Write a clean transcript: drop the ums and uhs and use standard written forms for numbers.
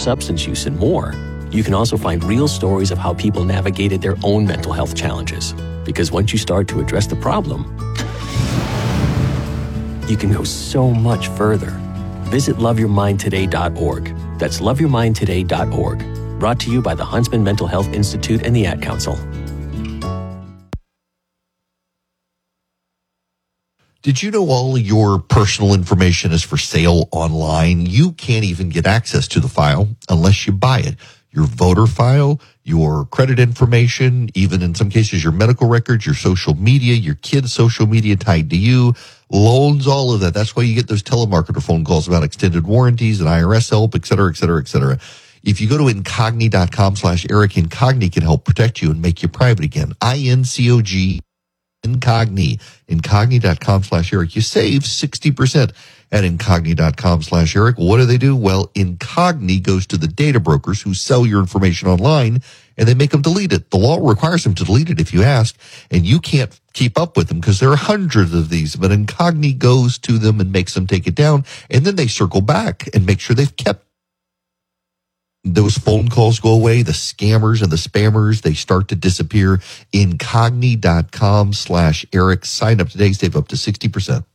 substance use, and more, you can also find real stories of how people navigated their own mental health challenges. Because once you start to address the problem, you can go so much further. Visit loveyourmindtoday.org. That's loveyourmindtoday.org. Brought to you by the Huntsman Mental Health Institute and the Ad Council. Did you know all your personal information is for sale online? You can't even get access to the file unless you buy it. Your voter file, your credit information, even in some cases your medical records, your social media, your kids' social media tied to you, loans, all of that. That's why you get those telemarketer phone calls about extended warranties and IRS help, et cetera, et cetera, et cetera. If you go to incogni.com/Eric, Incogni can help protect you and make you private again. INCOG. Incogni, incogni.com/Eric. You save 60% at incogni.com/Eric. What do? Well, Incogni goes to the data brokers who sell your information online, and they make them delete it. The law requires them to delete it if you ask, and you can't keep up with them because there are hundreds of these. But Incogni goes to them and makes them take it down, and then they circle back and make sure they've kept those phone calls go away. The scammers and the spammers, they start to disappear. Incogni.com/Eric. Sign up today. Save up to 60%.